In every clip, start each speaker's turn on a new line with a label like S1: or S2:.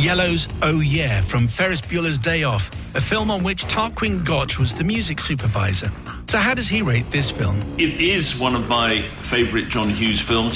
S1: Yellow's Oh Yeah from Ferris Bueller's Day Off, a film on which Tarquin Gotch was the music supervisor. So how does he rate this film?
S2: It is one of my favourite John Hughes films.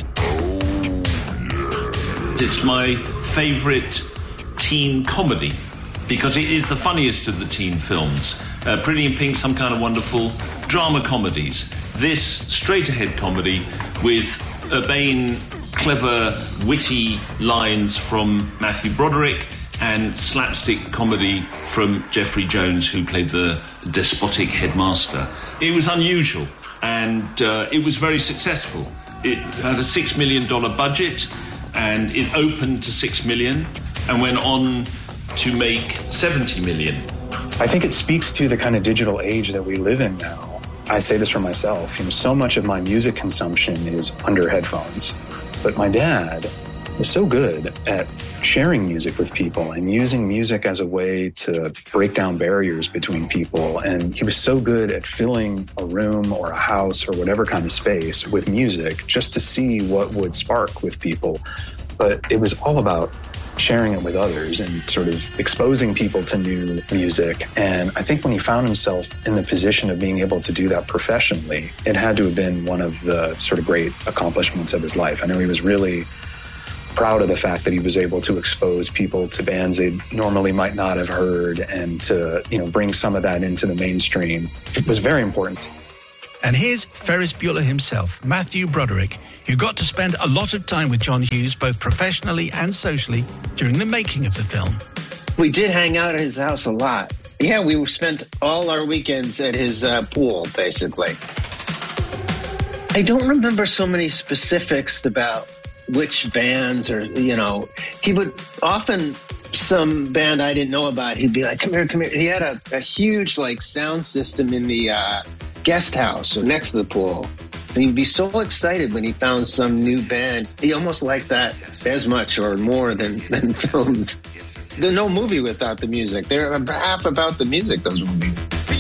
S2: It's my favourite teen comedy because it is the funniest of the teen films. Pretty in Pink, Some Kind of Wonderful, drama comedies. This straight-ahead comedy with urbane, clever, witty lines from Matthew Broderick and slapstick comedy from Jeffrey Jones, who played the despotic headmaster. It was unusual, and it was very successful. It had a $6 million budget, and it opened to $6 million and went on to make $70 million.
S3: I think it speaks to the kind of digital age that we live in now. I say this for myself. So much of my music consumption is under headphones. But my dad was so good at sharing music with people and using music as a way to break down barriers between people. And he was so good at filling a room or a house or whatever kind of space with music just to see what would spark with people. But it was all about sharing it with others and sort of exposing people to new music. And I think when he found himself in the position of being able to do that professionally, it had to have been one of the sort of great accomplishments of his life. I know he was really proud of the fact that he was able to expose people to bands they normally might not have heard and to, bring some of that into the mainstream. It was very important.
S1: And here's Ferris Bueller himself, Matthew Broderick, who got to spend a lot of time with John Hughes, both professionally and socially, during the making of the film.
S4: We did hang out at his house a lot. Yeah, we spent all our weekends at his pool, basically. I don't remember so many specifics about which bands or, he would often, some band I didn't know about, he'd be like, come here. He had a huge, sound system in the guest house or next to the pool. And he'd be so excited when he found some new band. He almost liked that as much or more than films. There's no movie without the music. They're half about the music, those movies.